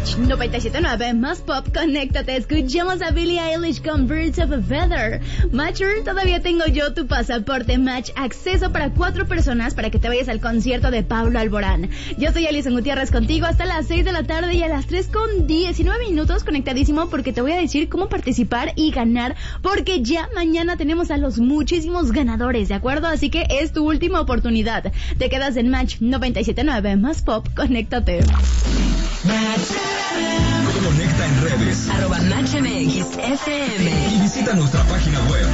Match 97.9 más pop, conéctate, escuchamos a Billie Eilish con Birds of a Feather. Matcher, todavía tengo yo tu pasaporte Match, acceso para 4 personas para que te vayas al concierto de Pablo Alborán. Yo soy Alison Gutiérrez contigo hasta las 6 de la tarde y a las 3:19 conectadísimo porque te voy a decir cómo participar y ganar, porque ya mañana tenemos a los muchísimos ganadores, ¿de acuerdo? Así que es tu última oportunidad. Te quedas en Match 97.9 más pop, conéctate. Conecta en redes @MatchMXFM y visita nuestra página web